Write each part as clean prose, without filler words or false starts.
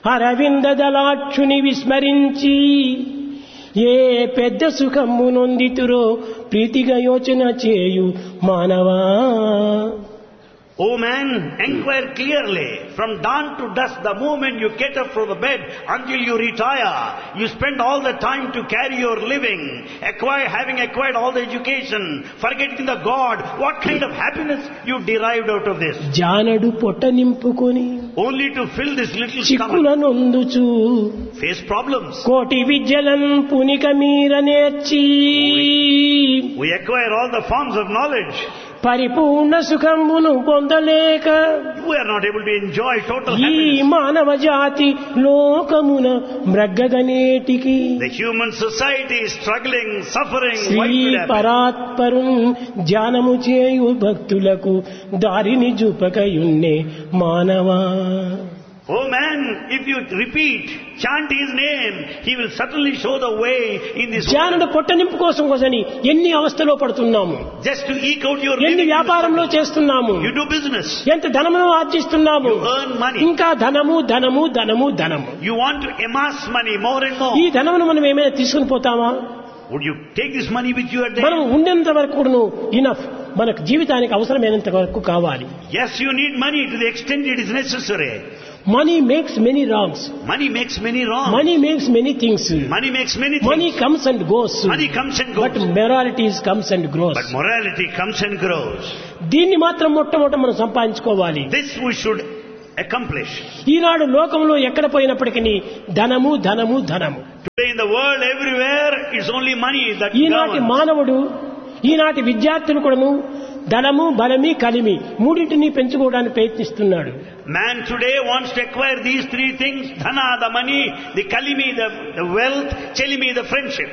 అరవింద దళాక్షుని విస్మరించి ఏ పెద్ద సుఖము నొందితురో ప్రీతిగా యోచన చేయు మానవా. O man, inquire clearly. From dawn to dusk, the moment you get up from the bed until you retire, you spend all the time to carry your living, having acquired all the education, forgetting the God. What kind of happiness you derived out of this? జానడు పొట్ట నింపుకొని Only to fill this little చిక్కులనొందుచు stomach, face problems. కోటి విద్యలను పునిక మీర నేర్చి We acquire all the forms of knowledge. పరిపూర్ణ సుఖమును పొందలేక We are not able to enjoy total ఈ happiness. మానవ జాతి లోకమున మ్రగ్గగనేటికి The human society is struggling, suffering. Shri Why should happen? పరాత్పరం ధ్యానము చేయు భక్తులకు దారిని చూపకయున్నే మానవా. Oh man, if you repeat, chant his name, he will certainly show the way in this జానుడు world. పొట్ట నింపు కోసం కోసని ఎన్ని అవస్థలో పడుతున్నాము, Just to eke out your ఎన్ని living. వ్యాపారంలో చేస్తున్నాము, You do business. ఎంత ధనమును ఆర్జిస్తున్నాము. You earn money. ఇంకా ధనము ధనము ధనము ధనము. You want to amass money more and more. ఈ ధనమును మనం ఏమైనా తీసుకుని పోతామా? Would you take this money with you at the మనం end? ఉండేంత వరకు కూడాను ఇనఫ్, మనకు జీవితానికి అవసరమైనంత వరకు కావాలి. Yes, you need money to the extent it is necessary. Money makes many wrongs, Money makes many wrong. Money makes many things, Money makes many money things. Comes and goes, Money comes and but goes. Moralities comes and grows. But morality comes and grows. దీన్ని మాత్రం మొట్టమొదట మనం సంపాదించుకోవాలి. This we should accomplish. ఈనాడు లోకంలో ఎక్కడ పోయినప్పటికీ ధనము ధనము ధనము. Today in the world, everywhere, it's only money that ఈనాటి governs. మానవుడు, ఈనాటి విద్యార్థులు కూడాను ధనము బలమి కలిమి మూడింటిని పెంచుకోవడానికి ప్రయత్నిస్తున్నాడు. Man today wants to acquire these three things: dhana, the money; the kalimi, the wealth; chelimi, the friendship.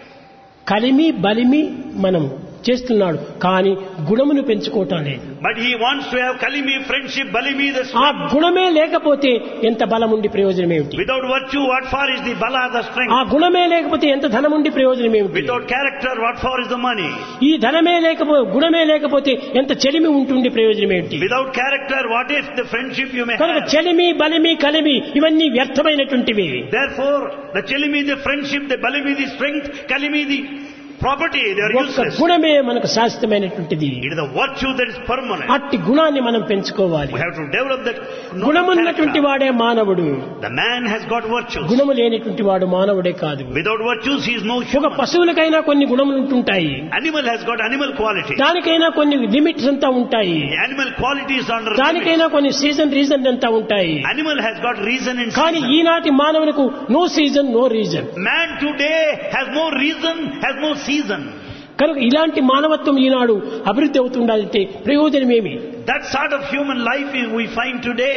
కలిమి బలిమి మనం చేస్తున్నాడు, కానీ గుణమును పెంచుకోవటం లేదు. But he wants to have kalimi, friendship, balimi, the ఆ strength. గుణమే లేకపోతే ఎంత బలం ఉండి ప్రయోజనం ఏమిటి? Without virtue, what for is the bala, the strength? ఆ గుణమే లేకపోతే ఎంత ధనం ఉండి ప్రయోజనం ఏమిటి? Without character, what for is the money? ఈ ధనమే లేకపోతే గుణమే లేకపోతే ఎంత చెలిమి ఉంటుండి ప్రయోజనం ఏమిటి? Without character, what is the friendship you may కనుక have? చెలిమి బలిమి కలిమి ఇవన్నీ వ్యర్థమైనటువంటివి. Therefore, the chelimi, the friendship; the balimi, the strength; kalimi, the property, they are ఒక్క useless. గుణమే మనకు శాశ్వతమైనటువంటిది. It is the virtue that is permanent. అట్టి గుణాన్ని మనం పెంచుకోవాలి. We have to develop that గుణమున్నటువంటి character. వాడే మానవుడు, The man has got virtues. గుణము లేనటువంటి వాడు మానవుడే కాదు. Without virtues, he is no ఒక human. పశువులకైనా కొన్ని గుణములు ఉంటుంటాయి, Animal has got animal quality. దానికైనా కొన్ని లిమిట్స్ అంతా ఉంటాయి, The animal qualities are under limit. దానికైనా కొన్ని రీజన్ అంతా ఉంటాయి. Animal has got reason and కానీ season. ఈనాటి మానవులకు no season no reason. Man today has no reason, has no season. కనుక ఇలాంటి మానవత్వం ఈనాడు అభివృద్ధి అవుతుండాలంటే ప్రయోజనం ఏమి? That sort of human life is we find today.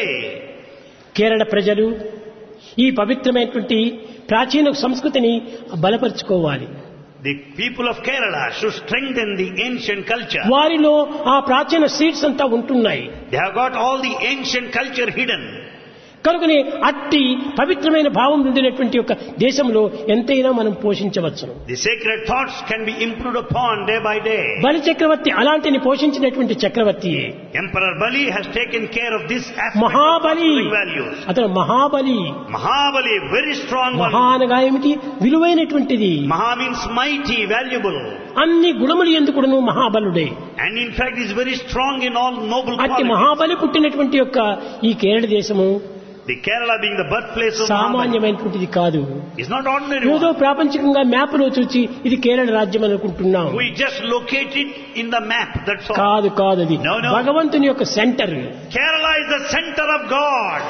Kerala ప్రజలు ఈ పవిత్రమైనటువంటి ప్రాచీన సంస్కృతిని బలపరుచుకోవాలి. The people of Kerala should strengthen the ancient culture. వారిలో ఆ ప్రాచీన సీడ్స్ అంతా ఉంటున్నాయి. They have got all the ancient culture hidden. కనుకనే అట్టి పవిత్రమైన భావం ఉండినటువంటి ఒక దేశంలో ఎంతైనా మనం పోషించవచ్చు. The sacred thoughts can be improved upon day by day. బలి చక్రవర్తి అలాంటిని పోషించినటువంటి చక్రవర్తి. Emperor Bali has taken care of this aspect Mahabali, of values. అతను Mahabali. Mahabali, very strong one. మహా అనగా ఏమిటి? విలువైనటువంటిది. Maha means mighty, valuable. అన్ని గుణములు ఎందుకును మహాబలుడే. And in fact is very strong in all noble అట్టి qualities. Mahabali పుట్టినటువంటి యొక్క ఈ కేరళ దేశము The Kerala being the birthplace of Mahabali సామాన్యమైనటువంటిది కాదు. is not ordinary ఏదో one. ప్రాపంచికంగా మ్యాప్లో చూసి ఇది కేరళ రాజ్యం అనుకుంటున్నాం. We just locate it in the map, that's all. కాదు కాదు, అది No, no. భగవంతుని యొక్క centre. Kerala is the center of God.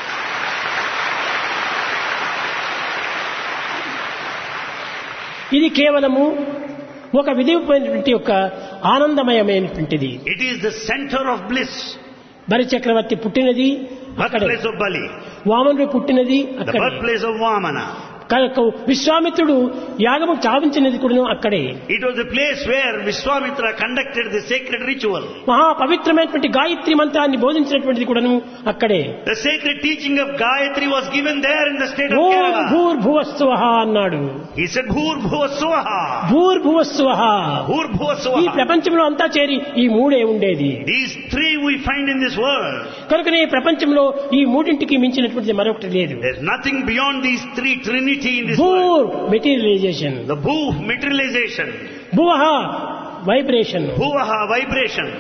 ఇది కేవలము ఒక విధిమైనటువంటి యొక్క ఆనందమయమైనటువంటిది. It is the center of bliss. బలి చక్రవర్తి పుట్టినది అక్కడే, Birthplace of Bali. వామనుడు పుట్టినది The అక్కడే, birthplace of Vamana. కనుక విశ్వామిత్రుడు యాగము చావించినది కూడా అక్కడే. It was a place where Vishwamitra conducted the sacred ritual. మహా పవిత్రమైనటువంటి గాయత్రి మంత్రాన్ని బోధించినటువంటిది కూడాను అక్కడే. The sacred teaching of Gayatri was given there in the state of Om Kerala. భూర్భువస్సువః అన్నాడు. He said Bhur-Bhuva-Swaha. భూర్భువస్సువః. ఈ Bhur-Bhuva-Swaha. ప్రపంచంలో అంతా చేరి ఈ మూడే ఉండేది. These three we find in this world. కనుకనే ఈ ప్రపంచంలో ఈ మూడింటికి మించినటువంటిది మరొకటి లేదు. There's nothing beyond these three trinity in this world. భూర్ materialisation, The Bhu, materialization. భువః vibration, Bhuvaha, vibration.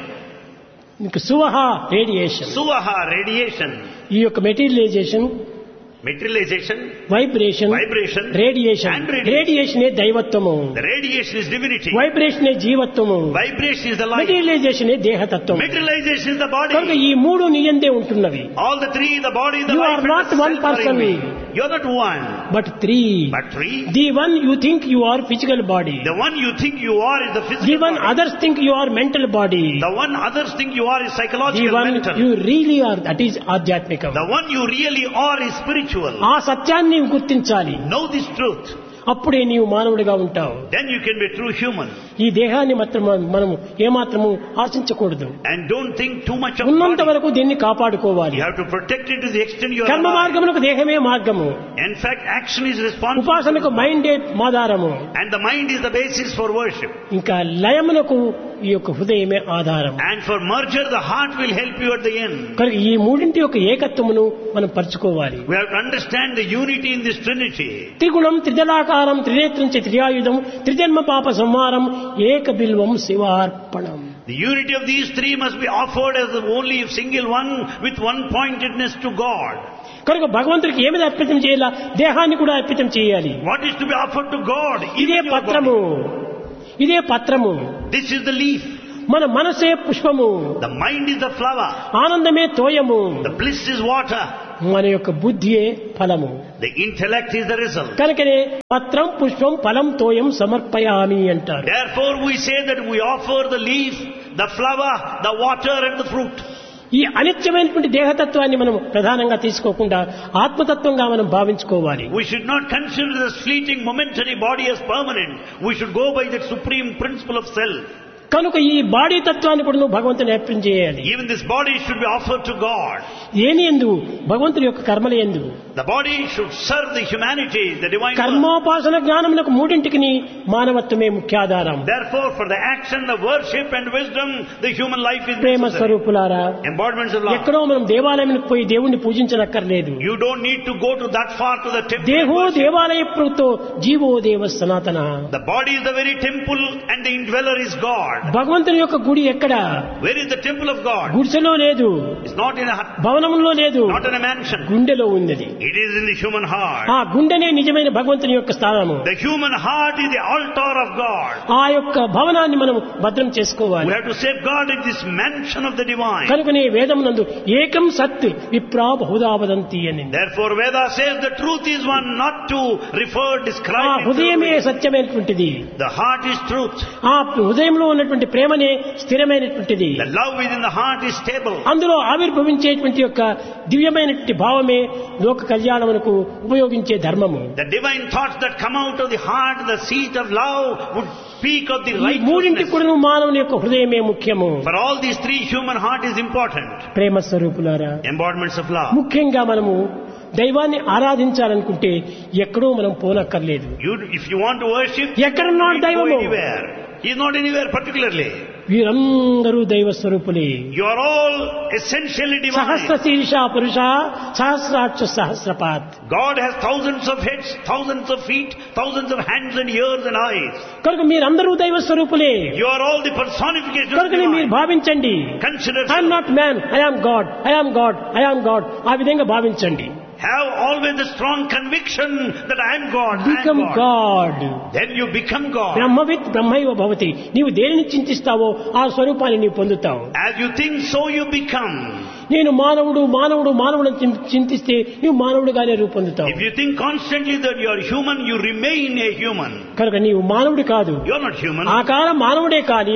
ఇంకా సువః రేడియేషన్. Suvaha, radiation. ఈ యొక్క materialisation, Materialization, vibration, vibration, radiation. and radiation. రేడియేషనే దైవత్వము, The radiation is divinity. వైబ్రేషనే జీవత్వము, Vibration is the light. మెటీరియలైజేషనే దేహతత్వం. Materialization is the కనుక body. ఈ మూడు నీయందే ఉంటున్నవి. All the three, the body, the You life, are and not the one self are in person. me. You're not one, but three. but three. The one you think you are physical body, The one you think you are is the the physical one body. Others think you are mental body, The one others think you are is the psychological, one mental. You really are that is ఆధ్యాత్మికం. The one you really are is spiritual. ఆ సత్యాన్ని నీవు గుర్తించాలి. Know this truth. అప్పుడే నీవు మానవుడిగా ఉంటావు. Then you can be a true human. ఈ దేహాన్ని మాత్రం మనము ఏమాత్రము ఆశించకూడదు. And don't think too much of ఉన్నంత body. వరకు దీన్ని కాపాడుకోవాలి. You have to protect it to the extent you are కర్మ alive. మార్గములకు దేహమే మార్గము, In fact, action is responsible. ఉపాసనకు మైండే ఆధారము, And the mind is the basis for worship. ఇంకా లయమునకు ఈ యొక్క హృదయమే ఆధారం. And for merger, the heart will help you at the end. కనుక ఈ మూడింటి యొక్క ఏకత్వమును మనం పరుచుకోవాలి. We have to understand the unity in this trinity. త్రిగుణం త్రిదళాకారం త్రినేత్రం చ త్రియాయుధం త్రిజన్మ పాప సంహారం ఏక Bilvam శివార్పణం. The unity of these three must be offered as the only single one with one pointedness to God. కనుక భగవంతుడికి ఏమిది అర్పితం చేయాలా? దేహాన్ని కూడా అర్పితం చేయాలి. What is to be offered to God? ఇదే Even your పత్రము, body. ఇదే పత్రము. This is the leaf. మన మనసే పుష్పము, The mind is the flower. ఆనందమే తోయము, The bliss is water. మన యొక్క బుద్ధియే ఫలము. The intellect is the result. కనుకనే పత్రం పుష్పం ఫలం తోయం సమర్పయామి అంటారు. Therefore we say that we offer the leaf, the flower, the water and the fruit. ఈ అనిత్యమైనటువంటి దేహతత్వాన్ని మనం ప్రధానంగా తీసుకోకుండా ఆత్మతత్వంగా మనం భావించుకోవాలి. We should not consider this fleeting momentary body as permanent. We should go by that supreme principle of self. కనుక ఈ body తత్వాన్ని కూడా నువ్వు భగవంతుని అర్పణ చేయాలి. Even this body should be offered to God. ఏని ఎందు? భగవంతుని యొక్క కర్మల ఎందు. The body should serve the humanity, the divine work. కర్మోపాసన జ్ఞానములకు మూడింటికి మానవత్వమే ముఖ్యాధారం. Therefore, for the action, the worship and wisdom, the human life is Prema necessary. స్వరూపులారా, Embodiments of love. ఎక్కడో మనం దేవాలయానికి పోయి దేవుణ్ణి పూజించనక్కర్లేదు. You don't need to go to that far to the temple. దేహో and worship. దేవాలయ ప్రోక్తో GO దేవ సనాతన. The body is the very temple and the indweller is God. భగవంతుని యొక్క గుడి ఎక్కడ? Where is the temple of God? గుడిసెలో లేదు, It's not in a hut, భవనంలో లేదు, not in a mansion. గుండెలో ఉన్నది. It is in the human heart. ఆ గుండెనే నిజమైన భగవంతుని యొక్క స్థానము. The human heart is the altar of God. ఆ యొక్క భవనాన్ని మనం భద్రం చేసుకోవాలి. We have to safeguard this mansion of the divine. కనుకనే వేదమునందు ఏకం సత్ విప్రా బహుదా వదంతి అని. Therefore Veda says the truth is one, not to refer, ఆ describe it. హృదయమే సత్యమైనటువంటిది. The heart is truth. ఆ హృదయంలో ఉన్నటువంటి ప్రేమనే స్థిరమైనటువంటిది. The love within the heart is stable. అందులో ఆవిర్భవించేటువంటి యొక్క దివ్యమైనటువంటి భావమే లోక కళ్యాణమునకు ఉపయోగించే ధర్మము. The divine thoughts that come out of the heart, the seat of love, would speak of the ఈ మూడింటి righteousness. కూడా మానవుని యొక్క హృదయమే ముఖ్యము. For all these three, human heart is important. ప్రేమ స్వరూపులారా, Embodiments of love. ముఖ్యంగా మనము దైవాన్ని ఆరాధించాలనుకుంటే ఎక్కడో మనం పోనక్కర్లేదు. If you want to worship, you ఎక్కడున్నాడు don't need to go దైవము? anywhere. He is not anywhere particularly. వీరందరూ దైవ స్వరూపులే. You are all essentially Sahasra divine. శీర్ష పురుష సహస్రాక్ష సహస్రపాత్. God has thousands of heads, thousands of feet, thousands of hands and ears and eyes. కనుక మీరందరూ దైవ స్వరూపులే. You are all the personification of కనుక మీరు divine. భావించండి, Consider I'm not man, I am God, I am God, I am God. ఆ విధంగా భావించండి. Have always the strong conviction that I am God. I become am God. God. Then you become God. బ్రహ్మవిత్ బ్రహ్మైవ భవతి. నీవు దేనిని చింతిస్తావో ఆ స్వరూపాన్ని నీవు పొందుతావు. As you think, so you become. నేను మానవుడు మానవుడు మానవుడు చింతిస్తే నీవు మానవుడుగానే రూపొందుతావు. If you think constantly that you are human, you remain a human. కనుక నీవు మానవుడు కాదు. You are not human. ఆకారం మానవుడే కాని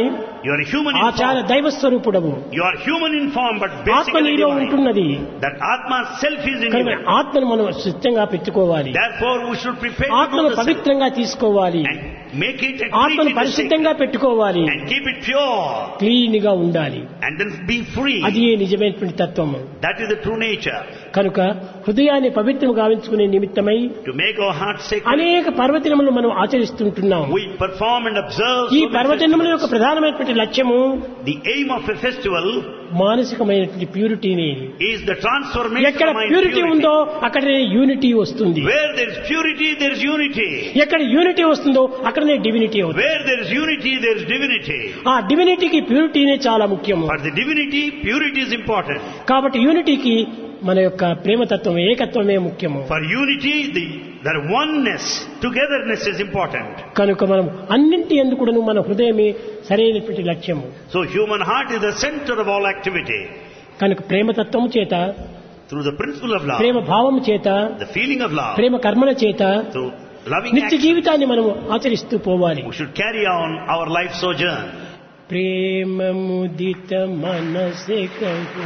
You are human in ఆచార form. దైవ స్వరూపుడవు. You are human in form, but ఆత్మ basically నీలో divine. ఉంటున్నది. That Atma self is in కనుక you. ఆత్మను మనం సిద్ధంగా పెట్టుకోవాలి. Therefore, we should prepare to ఆత్మను do the self. పవిత్రంగా తీసుకోవాలి. And make it and ఆత్మను treat it as పరిశుద్ధంగా sacred. పెట్టుకోవాలి. And keep it pure. Clean గా ఉండాలి. And then be free. అది నిజమైనటువంటి తత్వము. That is the true nature. కనుక హృదయాన్ని పవిత్రం గావించుకునే నిమిత్తమై To make our hearts sacred, అనేక పర్వదినములు మనం ఆచరిస్తుంటున్నాం. we perform and observe ఈ so many పర్వదినముల యొక్క festivals. ప్రధానమైనటువంటి లక్ష్యము The aim of a festival మానసికమైనటువంటి ప్యూరిటీని. is the transformation ఎక్కడ of mind ప్యూరిటీ purity. ఉందో అక్కడనే యూనిటీ వస్తుంది. Where there is purity, there is unity. ఎక్కడ యూనిటీ వస్తుందో అక్కడనే డివినిటీ అవుతుంది. Where there is unity, there is divinity. ఆ డివినిటీకి ప్యూరిటీనే చాలా ముఖ్యము. For the divinity, purity is important. కాబట్టి యూనిటీకి మన యొక్క ప్రేమతత్వం ఏకత్వమే ముఖ్యము. For unity, the oneness, togetherness is important. కనుక మనం అన్నింటి యందు కూడాను మన హృదయమే సరైనటువంటి లక్ష్యము. So human heart is the center of all activity. కనుక ప్రేమతత్వము చేత, Through the principle of love, ప్రేమ భావము చేత, the feeling of love, ప్రేమ కర్మల చేత through loving నిత్య action, జీవితాన్ని మనం ఆచరిస్తూ పోవాలి. we should carry on our life sojourn. ప్రేమ ముదిత మనసే కహు